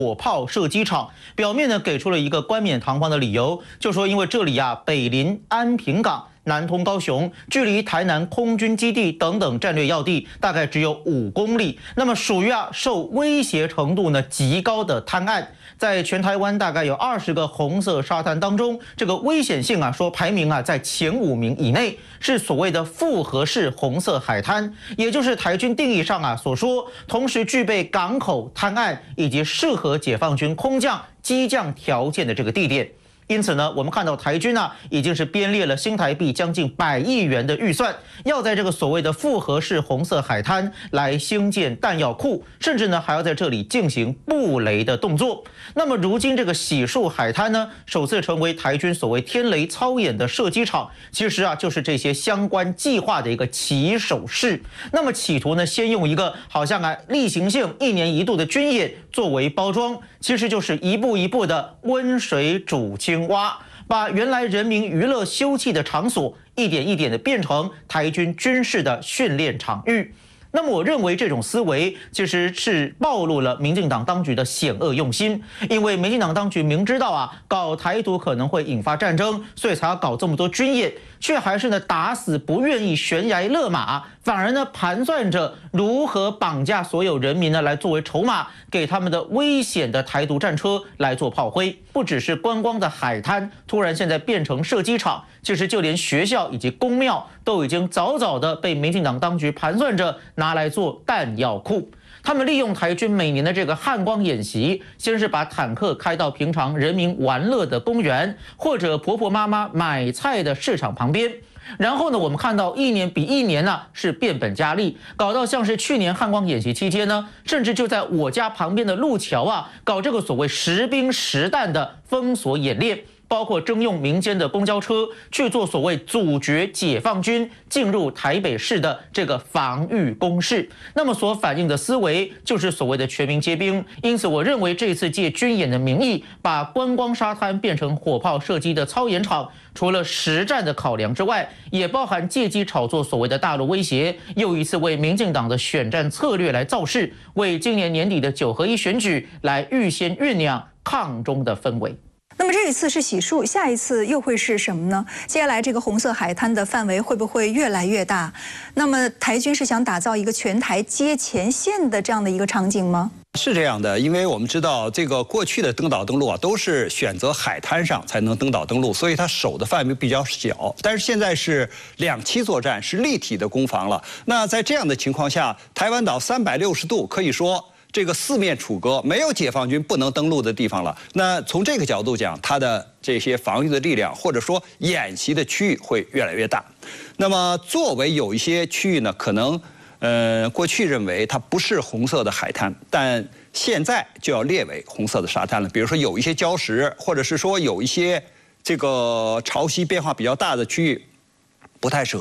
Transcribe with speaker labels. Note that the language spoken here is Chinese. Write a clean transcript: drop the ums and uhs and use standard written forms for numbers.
Speaker 1: 火炮射击场，表面呢给出了一个冠冕堂皇的理由，就说因为这里北临安平港，南通高雄，距离台南空军基地等等战略要地大概只有5公里，那么属于受威胁程度呢极高的滩岸，在全台湾大概有20个红色沙滩当中，这个危险性说排名在前5名以内，是所谓的复合式红色海滩，也就是台军定义上所说，同时具备港口、滩岸以及适合解放军空降、机降条件的这个地点。因此呢，我们看到台军已经是编列了新台币将近100亿元的预算，要在这个所谓的复合式红色海滩来兴建弹药库，甚至呢还要在这里进行布雷的动作。那么如今这个喜树海滩呢，首次成为台军所谓天雷操演的射击场，其实就是这些相关计划的一个起手式。那么企图呢，先用一个好像例行性1年1度的军演作为包装，其实就是一步一步的温水煮青蛙，把原来人民娱乐休憩的场所一点一点的变成台军军事的训练场域。那么我认为这种思维其实是暴露了民进党当局的险恶用心，因为民进党当局明知道搞台独可能会引发战争，所以才要搞这么多军演，却还是打死不愿意悬崖勒马，反而盘算着如何绑架所有人民来作为筹码，给他们的危险的台独战车来做炮灰。不只是观光的海滩，突然现在变成射击场，其实就连学校以及公庙都已经早早的被民进党当局盘算着拿来做弹药库。他们利用台军每年的这个汉光演习，先是把坦克开到平常人民玩乐的公园，或者婆婆妈妈买菜的市场旁边。然后呢，我们看到1年比1年是变本加厉，搞到像是去年汉光演习期间呢，甚至就在我家旁边的路桥搞这个所谓实兵实弹的封锁演练。包括征用民间的公交车去做所谓阻绝解放军进入台北市的这个防御工事，那么所反映的思维就是所谓的全民皆兵。因此，我认为这次借军演的名义，把观光沙滩变成火炮射击的操演场，除了实战的考量之外，也包含借机炒作所谓的大陆威胁，又一次为民进党的选战策略来造势，为今年年底的9合1选举来预先酝酿抗中的氛围。
Speaker 2: 那么这一次是喜树，下一次又会是什么呢？接下来这个红色海滩的范围会不会越来越大？那么台军是想打造一个全台接前线的这样的一个场景吗？
Speaker 3: 是这样的，因为我们知道这个过去的登岛登陆都是选择海滩上才能登岛登陆，所以它守的范围比较小。但是现在是2栖作战，是立体的攻防了。那在这样的情况下，台湾岛360度可以说这个4面楚歌，没有解放军不能登陆的地方了。那从这个角度讲，它的这些防御的力量，或者说演习的区域会越来越大。那么作为有一些区域呢，可能过去认为它不是红色的海滩，但现在就要列为红色的沙滩了。比如说有一些礁石，或者是说有一些这个潮汐变化比较大的区域，不太适合。